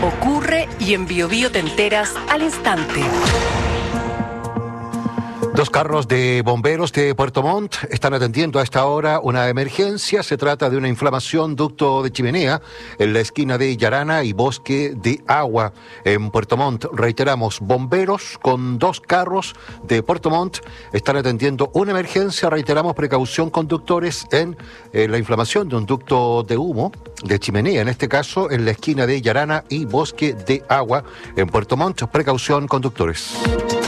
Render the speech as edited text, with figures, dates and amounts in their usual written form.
ocurre y en Biobío te enteras al instante. Dos carros de bomberos de Puerto Montt están atendiendo a esta hora una emergencia. Se trata de una inflamación ducto de chimenea en la esquina de Yarana y Bosque de Agua en Puerto Montt. Reiteramos, bomberos con dos carros de Puerto Montt están atendiendo una emergencia. Reiteramos, precaución conductores en la inflamación de un ducto de humo, de chimenea en este caso, en la esquina de Yarana y Bosque de Agua en Puerto Montt. Precaución conductores.